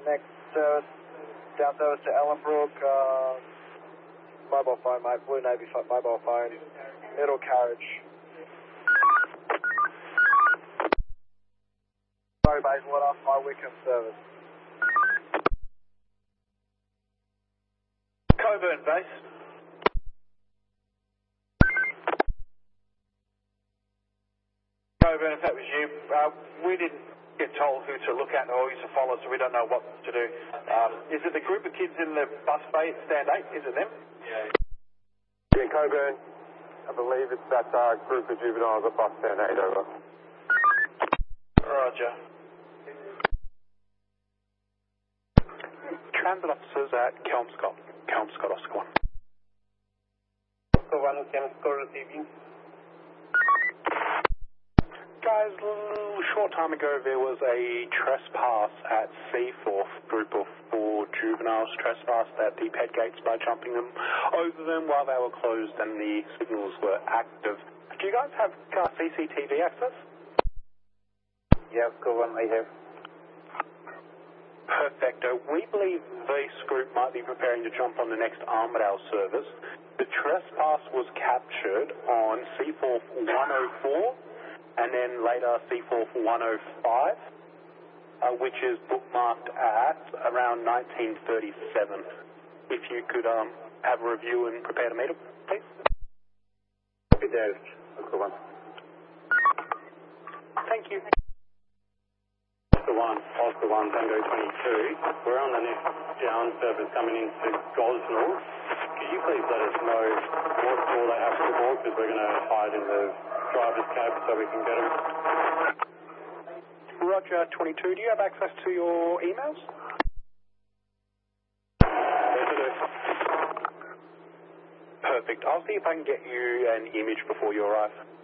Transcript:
Next service, down service to Ellenbrook, mobile phone, mate, Blue Navy mobile phone, middle carriage. Sorry, Bayswater, High Wycombe service. Coburn base. Coburn, if that was you, we didn't get told who to look at or who to follow, so we don't know what to do. Is it the group of kids in the bus bay at stand 8? Is it them? Yeah, Coburn. I believe it's that group of juveniles at bus stand 8, over. Roger. Transit officers at Kelmscott. Kelmscott, Oscar 1. Oscar 1, Kelmscott receiving. Guys, a short time ago there was a trespass at Seaforth, group of 4 juveniles trespassed at the ped gates by jumping them over them while they were closed and the signals were active. Do you guys have CCTV access? Yeah, Oscar 1, I have. Perfecto. We believe this group might be preparing to jump on the next Armidale service. The trespass was captured on Seaforth 104 and then later Seaforth 105, which is bookmarked at around 1937. If you could have a review and prepare to meet them, please. Copy that, Oscar 1. Thank you. Oscar 1, Tango 22. We're on the next down service coming into Gosnell. Could you please let us know what floor they have to board, because we're going to hide in the driver's cab so we can get them. Roger 22, do you have access to your emails? Yes, I do. Perfect. I'll see if I can get you an image before you arrive.